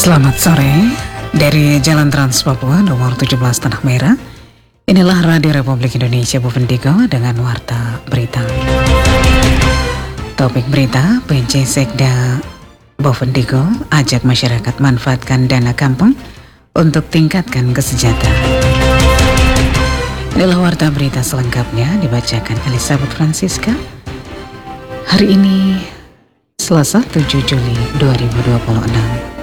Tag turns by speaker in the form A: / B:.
A: Selamat sore dari Jalan Trans Papua nomor 17 Tanah Merah. Inilah Radio Republik Indonesia Bovendigo dengan Warta Berita. Topik berita, PJ Sekda Bovendigo ajak masyarakat manfaatkan dana kampung untuk tingkatkan kesejahteraan. Inilah Warta Berita selengkapnya dibacakan Elizabeth Francisca. Hari ini Selasa 7 Juli 2026.